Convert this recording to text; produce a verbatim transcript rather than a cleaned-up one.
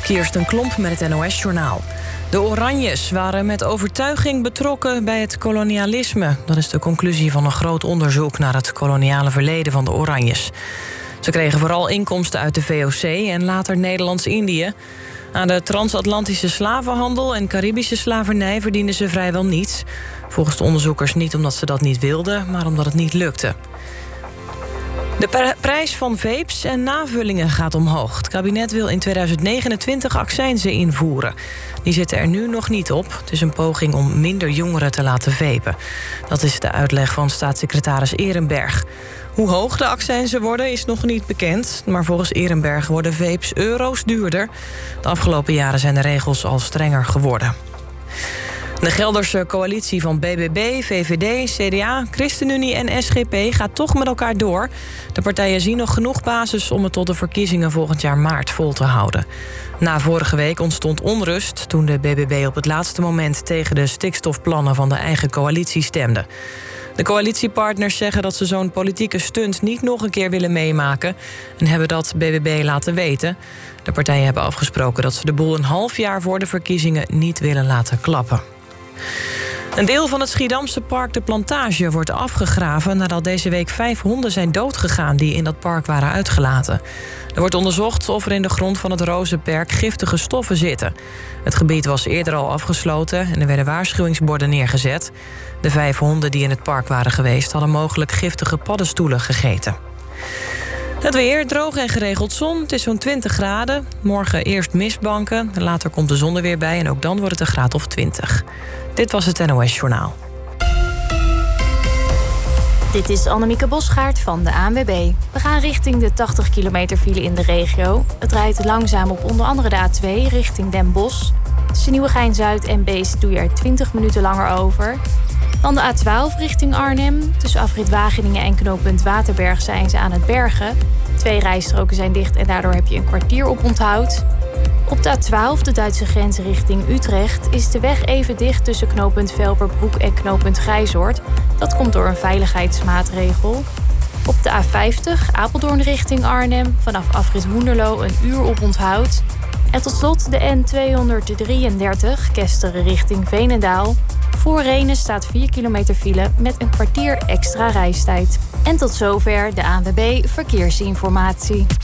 Kirsten Klomp met het N O S-journaal. De Oranjes waren met overtuiging betrokken bij het kolonialisme. Dat is de conclusie van een groot onderzoek naar het koloniale verleden van de Oranjes. Ze kregen vooral inkomsten uit de V O C en later Nederlands-Indië. Aan de transatlantische slavenhandel en Caribische slavernij verdienden ze vrijwel niets. Volgens de onderzoekers niet omdat ze dat niet wilden, maar omdat het niet lukte. De prijs van vapes en navullingen gaat omhoog. Het kabinet wil in tweeduizend negenentwintig accijnzen invoeren. Die zitten er nu nog niet op. Het is een poging om minder jongeren te laten vapen. Dat is de uitleg van staatssecretaris Ehrenberg. Hoe hoog de accijnzen worden is nog niet bekend. Maar volgens Ehrenberg worden vapes euro's duurder. De afgelopen jaren zijn de regels al strenger geworden. De Gelderse coalitie van B B B, V V D, C D A, ChristenUnie en S G P gaat toch met elkaar door. De partijen zien nog genoeg basis om het tot de verkiezingen volgend jaar maart vol te houden. Na vorige week ontstond onrust toen de B B B op het laatste moment tegen de stikstofplannen van de eigen coalitie stemde. De coalitiepartners zeggen dat ze zo'n politieke stunt niet nog een keer willen meemaken en hebben dat B B B laten weten. De partijen hebben afgesproken dat ze de boel een half jaar voor de verkiezingen niet willen laten klappen. Een deel van het Schiedamse park De Plantage wordt afgegraven nadat deze week vijf honden zijn doodgegaan die in dat park waren uitgelaten. Er wordt onderzocht of er in de grond van het Rozenperk giftige stoffen zitten. Het gebied was eerder al afgesloten en er werden waarschuwingsborden neergezet. De vijf honden die in het park waren geweest hadden mogelijk giftige paddenstoelen gegeten. Het weer, droog en geregeld zon. Het is zo'n twintig graden. Morgen eerst mistbanken. Later komt de zon er weer bij en ook dan wordt het een graad of twintig. Dit was het N O S-journaal. Dit is Annemieke Bosgaard van de A N W B. We gaan richting de tachtig kilometer file in de regio. Het rijdt langzaam op onder andere de A twee richting Den Bosch. Tussen Nieuwegein-Zuid en Beest doe je er twintig minuten langer over. Dan de A twaalf richting Arnhem. Tussen afrit Wageningen en knooppunt Waterberg zijn ze aan het bergen. Twee rijstroken zijn dicht en daardoor heb je een kwartier op onthoud. Op de A twaalf, de Duitse grens richting Utrecht, is de weg even dicht tussen knooppunt Velperbroek en knooppunt Grijzoord. Dat komt door een veiligheidsmaatregel. Op de A vijftig, Apeldoorn richting Arnhem, vanaf afrit Hoenderloo een uur op onthoud. En tot slot de N tweehonderddrieëndertig, Kesteren richting Veenendaal. Voor Rhenen staat vier kilometer file met een kwartier extra reistijd. En tot zover de A N W B Verkeersinformatie.